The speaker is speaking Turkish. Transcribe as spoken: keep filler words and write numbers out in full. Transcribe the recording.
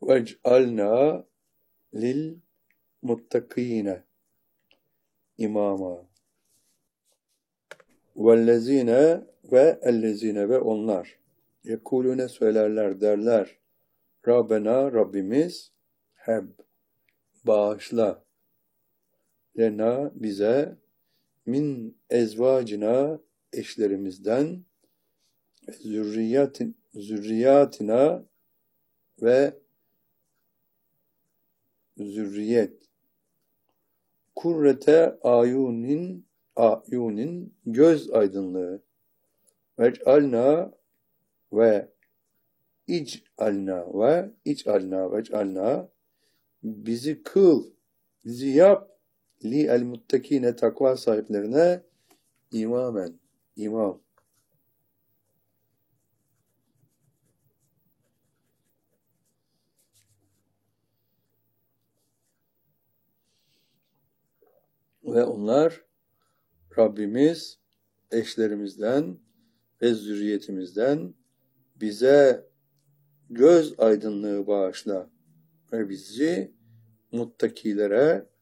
vec'alna lil muttakine imama. Vellezine ve ellezine ve onlar yekulune söylerler derler. Rabbena Rabbimiz heb bağışla lena bize min ezvacina eşlerimizden zürriyatin zürriyatina ve zürriyet kurrete ayunin ayunin göz aydınlığı vec'alna ve ic'alna ve ic'alna vec'alna bizi kıl, bizi yap li el muttakine takva sahiplerine imamen, imam. Ve onlar Rabbimiz eşlerimizden ve zürriyetimizden bize göz aydınlığı bağışla ve bizi muttakilere